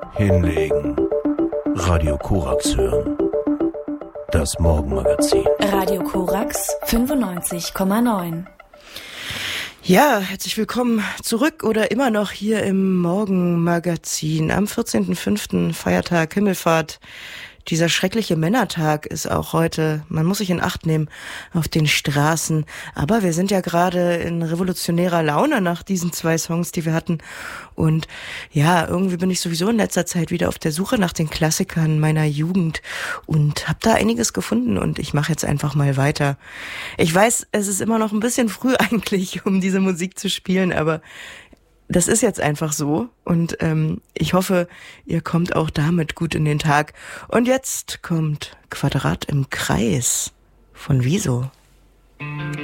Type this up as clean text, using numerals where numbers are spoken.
Hinlegen. Radio Korax hören. Das Morgenmagazin. Radio Korax 95,9. Ja, herzlich willkommen zurück oder immer noch hier im Morgenmagazin. Am 14.05. Feiertag, Himmelfahrt. Dieser schreckliche Männertag ist auch heute, man muss sich in Acht nehmen auf den Straßen. Aber wir sind ja gerade in revolutionärer Laune nach diesen 2 Songs, die wir hatten. Und ja, irgendwie bin ich sowieso in letzter Zeit wieder auf der Suche nach den Klassikern meiner Jugend und habe da einiges gefunden und ich mache jetzt einfach mal weiter. Ich weiß, es ist immer noch ein bisschen früh eigentlich, um diese Musik zu spielen, aber das ist jetzt einfach so und ich hoffe, ihr kommt auch damit gut in den Tag. Und jetzt kommt Quadrat im Kreis von Wieso.